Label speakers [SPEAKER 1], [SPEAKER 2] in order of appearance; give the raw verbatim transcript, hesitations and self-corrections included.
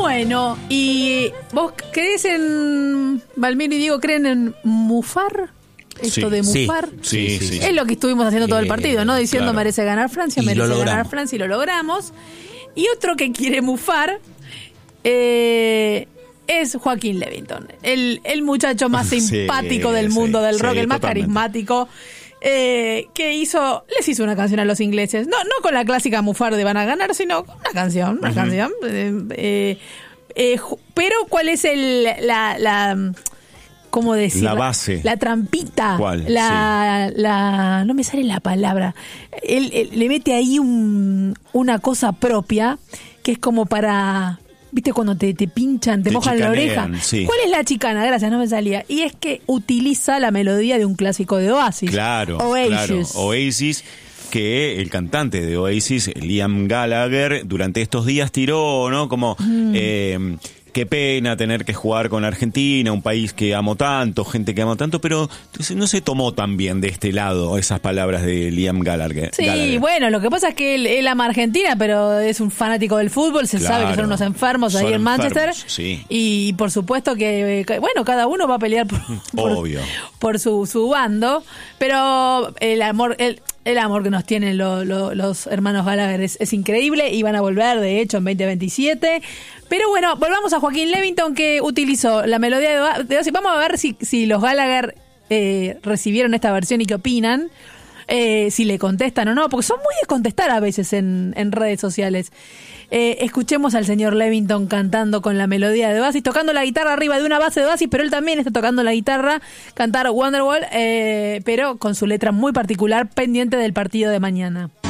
[SPEAKER 1] Bueno, ¿y vos crees en... Valmir y Diego creen en mufar? Esto sí, de mufar.
[SPEAKER 2] Sí, sí, sí, sí.
[SPEAKER 1] Es lo que estuvimos haciendo todo el partido, ¿no? Diciendo
[SPEAKER 2] claro.
[SPEAKER 1] merece ganar Francia,
[SPEAKER 2] Y
[SPEAKER 1] merece ganar Francia y lo logramos. Y otro que quiere mufar eh, es Joaquín Levington. El, el muchacho más simpático sí, del mundo sí, del rock, sí, el más totalmente. carismático. Eh, que hizo, les hizo una canción a los ingleses, no, no con la clásica mufar de van a ganar, sino con una canción, una uh-huh. canción. Eh, eh, eh, pero ¿cuál es el la, la cómo decir?
[SPEAKER 2] La base.
[SPEAKER 1] La trampita.
[SPEAKER 2] ¿Cuál?
[SPEAKER 1] La,
[SPEAKER 2] sí.
[SPEAKER 1] la, no me sale la palabra. Él, él le mete ahí un, una cosa propia que es como para... ¿Viste cuando te, te pinchan, te, te mojan la oreja?
[SPEAKER 2] Sí.
[SPEAKER 1] ¿Cuál es la chicana? Gracias, no me salía. Y es que utiliza la melodía de un clásico de Oasis.
[SPEAKER 2] Claro,
[SPEAKER 1] Oasis.
[SPEAKER 2] claro. Oasis, que el cantante de Oasis, Liam Gallagher, durante estos días tiró, ¿no? Como... Mm. Eh, qué pena tener que jugar con Argentina, un país que amo tanto, gente que amo tanto, pero no se tomó tan bien de este lado esas palabras de Liam Gallagher.
[SPEAKER 1] Sí,
[SPEAKER 2] Gallagher.
[SPEAKER 1] Bueno, lo que pasa es que él, él ama Argentina, pero es un fanático del fútbol, se claro, sabe que son unos enfermos ahí en Manchester.
[SPEAKER 2] Sí.
[SPEAKER 1] Y por supuesto que, bueno, cada uno va a pelear por, por,
[SPEAKER 2] Obvio.
[SPEAKER 1] por su, su bando, pero el amor... El, El amor que nos tienen lo, lo, los hermanos Gallagher es, es increíble y van a volver, de hecho, en veinte veintisiete. Pero bueno, volvamos a Joaquín Levington, que utilizó la melodía de Oasis. Vamos a ver si, si los Gallagher eh, recibieron esta versión y qué opinan. Eh, si le contestan o no, porque son muy de contestar a veces en, en redes sociales. Eh, escuchemos al señor Levington cantando con la melodía de Oasis, tocando la guitarra arriba de una base de Oasis, pero él también está tocando la guitarra, cantar Wonderwall, eh, pero con su letra muy particular, pendiente del partido de mañana.